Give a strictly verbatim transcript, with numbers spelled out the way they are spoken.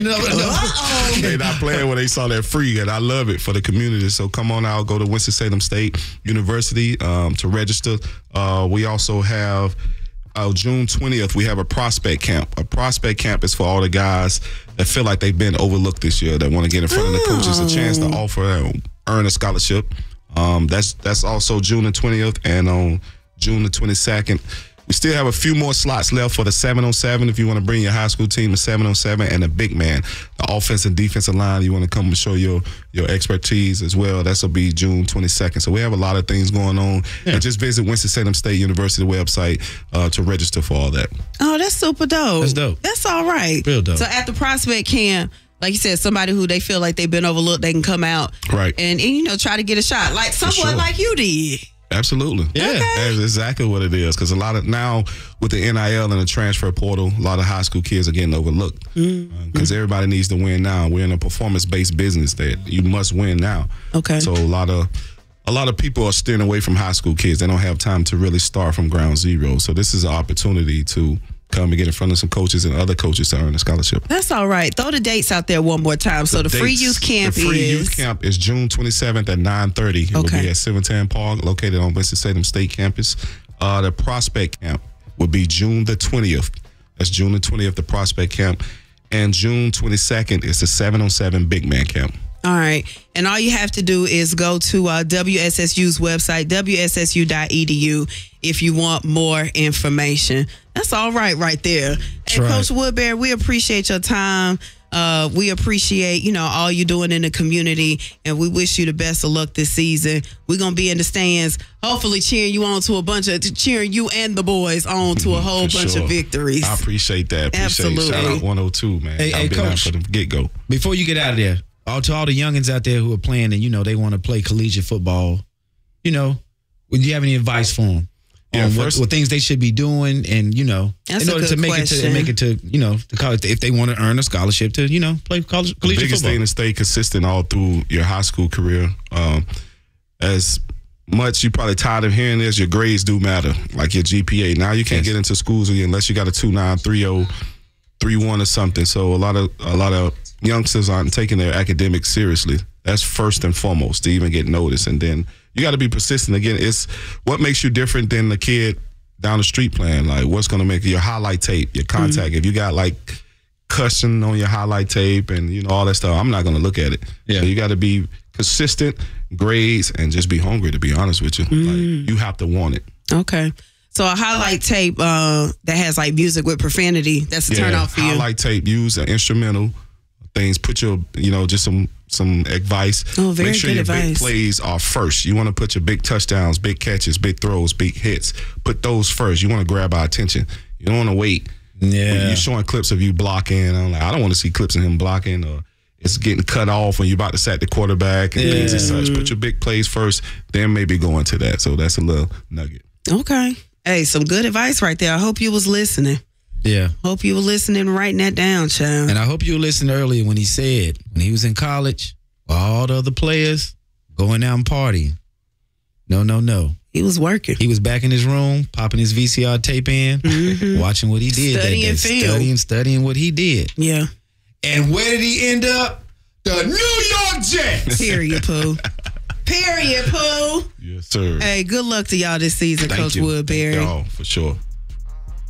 No, no. They not playing when they saw that free, and I love it for the community. So come on out, go to Winston-Salem State University um, to register. Uh, we also have uh, June twentieth, we have a prospect camp. A prospect camp is for all the guys that feel like they've been overlooked this year, that want to get in front oh. of the coaches, a chance to offer, uh, earn a scholarship. Um, that's that's also June the twentieth, and on June the twenty-second, we still have a few more slots left for the seven on seven. If you want to bring your high school team, the seven on seven, and the big man, the offensive and defensive line, you want to come and show your your expertise as well. That's will be June twenty-second. So we have a lot of things going on. Yeah. And just visit Winston-Salem State University website uh, to register for all that. Oh, that's super dope. That's dope. That's all right. Real dope. So at the prospect camp, like you said, somebody who they feel like they've been overlooked, they can come out right. and, and you know, try to get a shot, like someone sure. like you did. Absolutely. Yeah. Okay. That's exactly what it is. Because a lot of now with the N I L and the transfer portal, a lot of high school kids are getting overlooked. Because mm-hmm. uh, everybody needs to win now. We're in a performance-based business that you must win now. Okay. So a lot of a lot of people are steering away from high school kids. They don't have time to really start from ground zero. So this is an opportunity to come and get in front of some coaches and other coaches to earn a scholarship. That's all right. Throw the dates out there one more time. So the, the free youth camp is... The free is... youth camp is June twenty-seventh at nine thirty. It okay. will be at Civitan Park, located on Winston-Salem State campus. Uh, the prospect camp will be June the twentieth. That's June the twentieth, the prospect camp. And June twenty-second is the seven on seven big man camp. All right. And all you have to do is go to uh, W S S U's website, W S S U dot E D U, if you want more information. That's all right right there. Hey, right. Coach Woodbury, we appreciate your time. Uh, we appreciate, you know, all you're doing in the community, and we wish you the best of luck this season. We're going to be in the stands, hopefully cheering you on to a bunch of, cheering you and the boys on to a whole For bunch sure. of victories. I appreciate that. Appreciate Absolutely. Shout out one oh two, man. Hey, I've hey been Coach, out from the get-go. Before you get out of there, all to all the youngins out there who are playing and, you know, they want to play collegiate football, you know, would you have any advice for them? Yeah, on first, what, what things they should be doing, and you know, That's in order to make question. it to make it to you know the college, if they want to earn a scholarship to you know play college the collegiate biggest football. thing to stay consistent all through your high school career. Um, as much you probably tired of hearing this, your grades do matter, like your G P A. Now you can't yes. get into schools unless you got a two nine, three oh, three one or something. So a lot of a lot of youngsters aren't taking their academics seriously. That's first and foremost to even get noticed, and then you got to be persistent. Again, it's what makes you different than the kid down the street playing. Like, what's going to make your highlight tape, your contact? Mm-hmm. If you got like cussing on your highlight tape and you know all that stuff, I'm not going to look at it. Yeah, so you got to be consistent, grades, and just be hungry. To be honest with you, mm-hmm. like, you have to want it. Okay. So a highlight tape uh, that has like music with profanity, that's a yeah, turn off for you. Highlight tape, use an instrumental things. Put your, you know, just some some advice. Oh, very Make sure good your advice. big plays are first. You want to put your big touchdowns, big catches, big throws, big hits. Put those first. You want to grab our attention. You don't want to wait. Yeah. When you're showing clips of you blocking, I'm like, I don't want to see clips of him blocking, or it's getting cut off when you're about to sack the quarterback and yeah. things and such. Put your big plays first, then maybe go into that. So that's a little nugget. Okay. Hey, some good advice right there. I hope you was listening. Yeah. Hope you were listening and writing that down, child. And I hope you listened earlier when he said, when he was in college, all the other players going out and partying. No, no, no. He was working. He was back in his room, popping his V C R tape in, mm-hmm. watching what he did. Studying that day, film. Studying, studying what he did. Yeah. And where did he end up? The New York Jets. Period, Pooh. Period, Pooh. Yes, sir. Hey, good luck to y'all this season, Thank Coach you. Woodbury. Thank y'all, for sure.